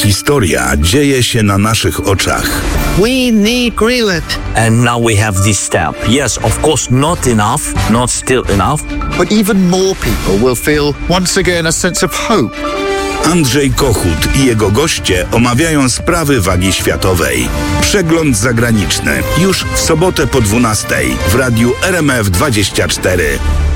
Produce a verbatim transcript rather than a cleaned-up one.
Historia dzieje się na naszych oczach. We need Greenland. And now we have this step. Yes, of course, not enough, not still enough. But even more people will feel once again a sense of hope. Andrzej Kochut i jego goście omawiają sprawy wagi światowej. Przegląd zagraniczny już w sobotę po dwunastej w radiu R M F dwadzieścia cztery.